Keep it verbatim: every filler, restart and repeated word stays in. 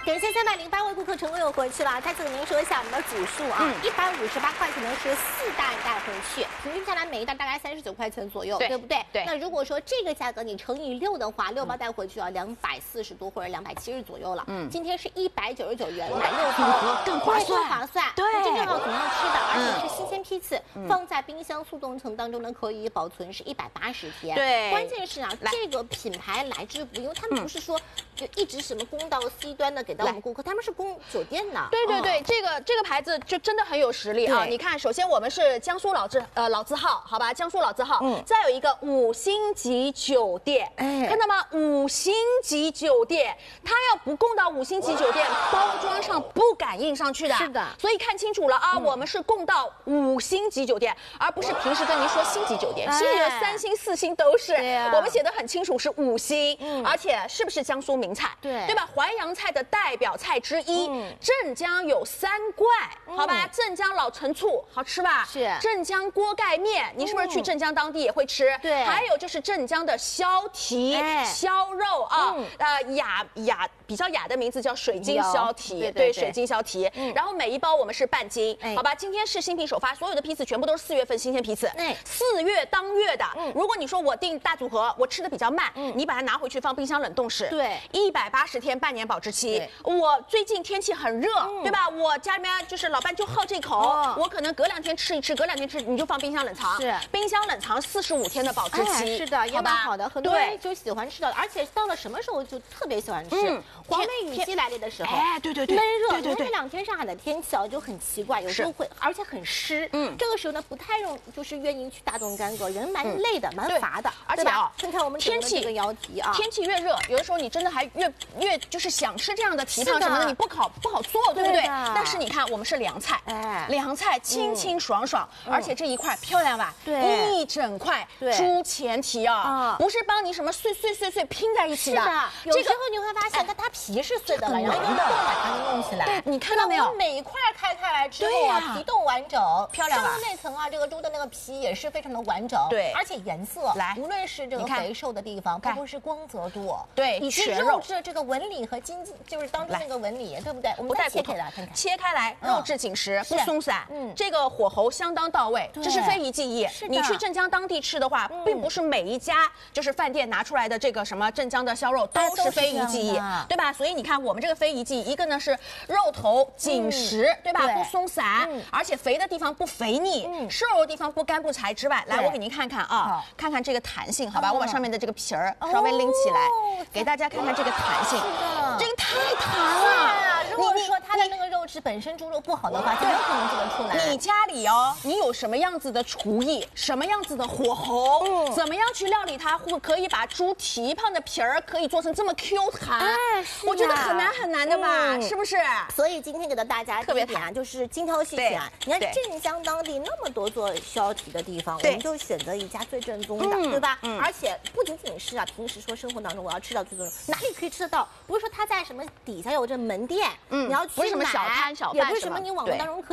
感谢三百零八位顾客成功有回去了。再次跟您说一下我们的组数啊，一百五十八块钱呢是四袋带回去，平均下来每一袋大概三十九块钱左右， 对, 对不对？对。那如果说这个价格你乘以六的话，六包带回去要两百四十多或者两百七十左右了。嗯，今天是一百九十九元买六包， 更划算， 更划算。对，这正好总要吃的，而且是新鲜批次，嗯、放在冰箱速冻层当中呢，可以保存是一百八十天。对，关键是啊，这个品牌来之不易，因为他们不是说就一直什么供到 C 端的给到我们顾客，他们是供酒店的。 对对对，哦、这个这个牌子就真的很有实力啊！你看，首先我们是江苏老字呃老字号，好吧，江苏老字号，嗯，再有一个五星级酒店，哎，看到吗？五星级酒店，它要不供到五星级酒店，包装上不敢印上去的。是的，所以看清楚了啊，嗯、我们是供到五星级酒店，而不是平时跟您说星级酒店，星级酒店三星、四星都是，啊、我们写的很清楚是五星，嗯、而且是不是江苏名菜？对，对吧？淮扬菜的代表菜之一，嗯、镇江有三怪，嗯、好吧？镇江老陈醋好吃吧？是。镇江锅盖面，你是不是去镇江当地也会吃？对。还有就是镇江的削蹄、哎、削肉啊，嗯、呃雅雅比较雅的名字叫水晶削蹄，对, 对, 对，水晶削蹄。嗯、然后每一包我们是半斤，哎、好吧？今天是新品首发，所有的批次全部都是四月份新鲜批次，哎、四月当月的。嗯、如果你说我订大组合，我吃的比较慢，嗯、你把它拿回去放冰箱冷冻室，对，一百八十天半年保质期。我最近天气很热，嗯、对吧？我家里面就是老伴就好这口，哦、我可能隔两天吃一吃，隔两天吃，你就放冰箱冷藏，是冰箱冷藏四十五天的保质期，哎、是的，也蛮好的。很多人就喜欢吃的，而且到了什么时候就特别喜欢吃。嗯、黄梅雨季来临的时候，哎，对对对，闷热，因为这两天上海的天气啊就很奇怪，有时候会而且很湿，嗯，这个时候呢不太容就是愿意去大动干戈，人蛮累的，蛮乏的，而且啊，看看我们天气这个腰题啊，天气越热，有的时候你真的还越越就是想吃这样的蹄膀什么的，你不好不好做，对不对？但是你看我们是凉菜，哎，凉菜清清爽爽，而且这一块漂亮吧？对，一整块猪前蹄啊，不是帮你什么碎碎碎碎拼在一起的，有时候你会发现它它皮是碎的了，然后用豆把它弄起来，对，你看到没有？每一块开开来之后啊，皮都完整，漂亮吧？上面那层啊，这个猪的那个皮也是非常的完整，对，而且颜色来，无论是这个肥瘦的地方，包括是光泽度，对，以及肉质这个纹理和筋，就是当中那个纹理，对不对？我们再切开来看看，切开来，肉质紧实，不松散，嗯，这个火候相当到位，这是非遗技艺。你去镇江当地吃的话，并不是每一家就是饭店拿出来的这个什么镇江的削肉都是非遗技艺，对吧？所以你看我们这个非遗技艺，一个呢是肉头紧实，对吧？不松散，而且肥的地方不肥腻，瘦的地方不干不柴之外，来我给您看看啊，看看这个弹性，好吧？我把上面的这个皮儿稍微拎起来，给大家看看这个弹性，这个太弹了。如果说它的那个肉质本身猪肉不好的话，就有可能做得出来。你家里哦，你有什么样子的厨艺，什么样子的火候，嗯、怎么样去料理它，或可以把猪蹄膀的皮儿可以做成这么 Q 弹？哎，我觉得很难很难的吧，嗯、是不是？所以今天给到大家特别点啊，就是精挑细选。你看镇江当地那么多做削蹄的地方，我们就选择一家最正宗的，嗯、对吧？嗯、而且不仅仅是啊，平时说生活当中我要吃到最正宗，哪里可以吃得到？不是说它在什么底下有这门店。嗯，你要去买，不是什么小摊小贩，也不是什么你网络当中可以。